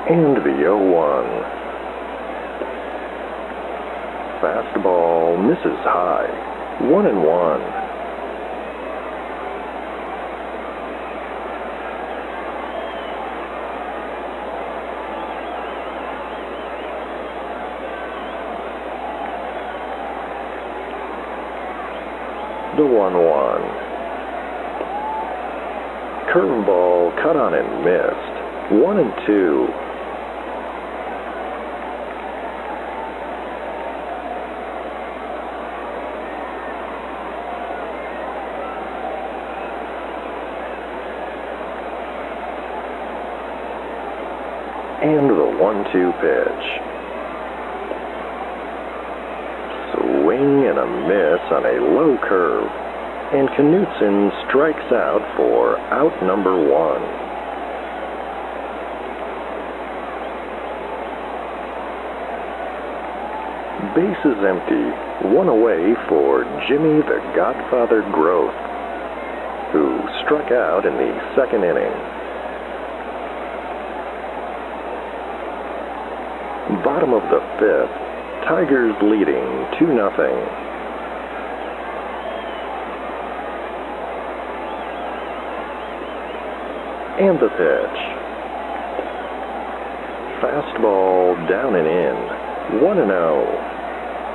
And the 0-1. Fastball misses high. 1-1. The 1-1. Curveball cut on and missed. 1-2. And the 1-2 pitch. Swing and a miss on a low curve, and Knutson strikes out for out number 1. Bases empty, 1 away for Jimmy the Godfather Groth, who struck out in the 2nd inning. Bottom of the 5th, Tigers leading 2-0. And the pitch. Fastball down and in. 1-0.